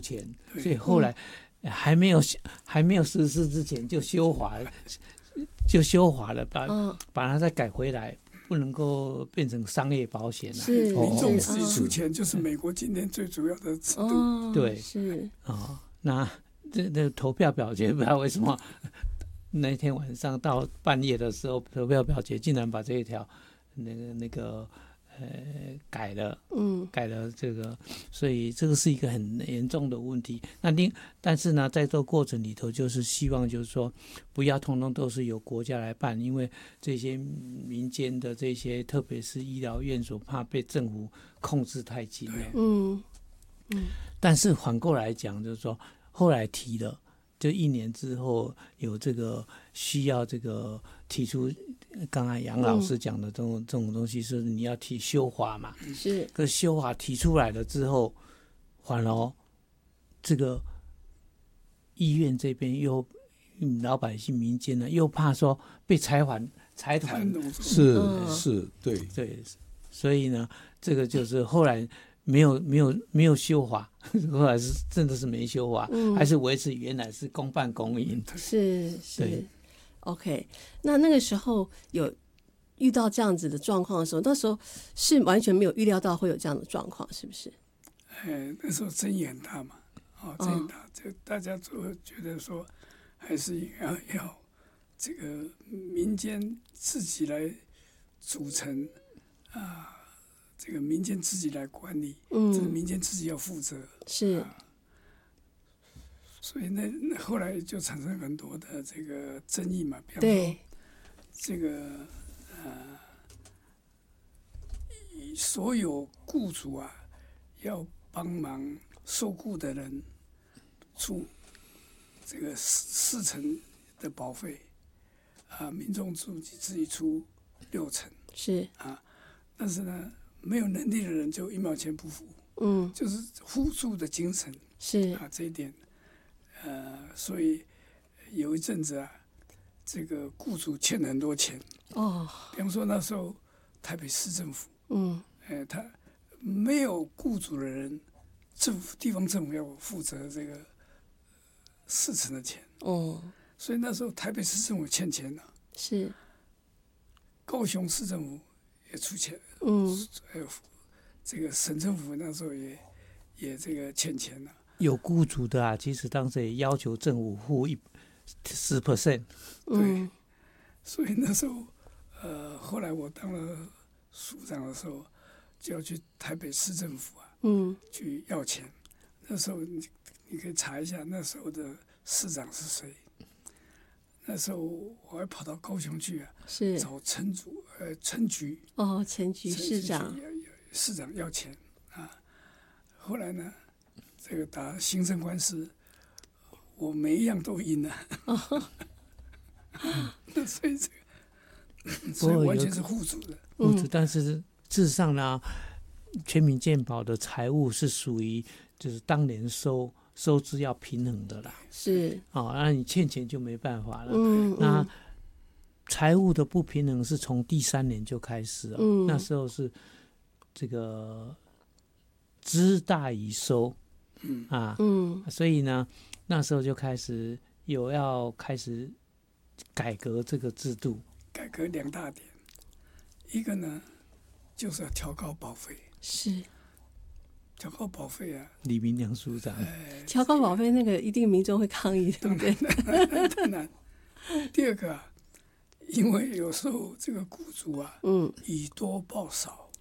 钱，所以后来还没有实施之前就修法了，把它再改回来，不能够变成商业保险了。 是民众自己出钱，就是美国今天最主要的制度。 对， 是那这投票表决不知道为什么那天晚上到半夜的时候，投票表决竟然把这一条那个改了，改了这个，所以这个是一个很严重的问题。但是呢，在这个过程里头，就是希望就是说，不要通通都是由国家来办，因为这些民间的这些，特别是医疗院所，怕被政府控制太紧了。但是反过来讲，就是说，后来提了。就1年之后有这个需要这个提出，刚才杨老师讲的这种东西，是你要提修法嘛？ 是。 可是修法提出来了之后，反而这个医院这边又老百姓民间呢，又怕说被财团是，对， 所以呢，这个就是后来。没有修法，后来是真的是没修法，还是维持原来是公办公营。 是 ，OK。那个时候有遇到这样子的状况的时候，那时候是完全没有预料到会有这样的状况，是不是？ 那时候争议很大嘛，争议很大，就大家都觉得说，还是要这个民间自己来组成这个民间自己来管理，这是民间自己要负责。 是， 所以那后来就产生很多的这个争议嘛，比方对说这个所有雇主啊要帮忙受雇的人出这个4成的保费，民众自己出6成， 是但是呢。没有能力的人就1毛钱不付，就是互助的精神是这一点，所以有一阵子这个雇主欠很多钱比方说那时候台北市政府，他没有雇主的人，地方政府要负责这个4成的钱，所以那时候台北市政府欠钱了， 是高雄市政府也出钱。还有这个省政府那时候也这个欠钱了。 有雇主的其实当时也要求政府付10%。 对，所以那时候后来我当了署长的时候，就要去台北市政府去要钱。那时候你可以查一下那时候的市长是谁。那时候我还跑到高雄去是找陈局陈局市长要钱后来呢，这个打行政官司，我每一样都赢了。所以完全是互助的。 但是事实上呢，全民健保的财务是属于就是当年收支要平衡的啦， 是那你欠钱就没办法了。那财务的不平衡是从第3年就开始了，那时候是这个支大于收，所以呢，那时候就开始要改革这个制度。 改革2大点，一个呢就是要调高保费， 是。 调高保费李明良署长， 调高保费那个一定民众会抗议，对不对？ 当然。第二个因为有时候这个雇主以多报少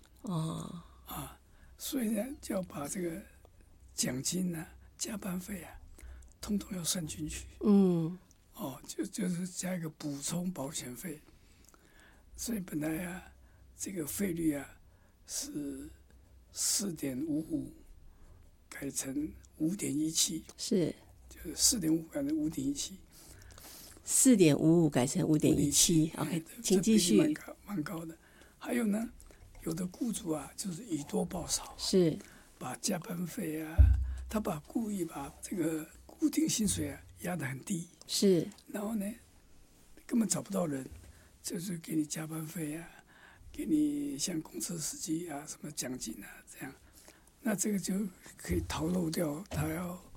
所以呢就要把这个奖金加班费通通要算进去。就是加一个补充保险费，所以本来这个费率是4.55改成5.17， 是， 就是4.5改成5.17。 4.55改成5.17 ，OK， 请继续。 蛮高的。还有呢，有的雇主就是以多报少， 是把加班费他故意把这个固定薪水压得很低， 是， 然后呢，根本找不到人，就是给你加班费给你像公车司机什么奖金这样，那这个就可以逃漏掉他要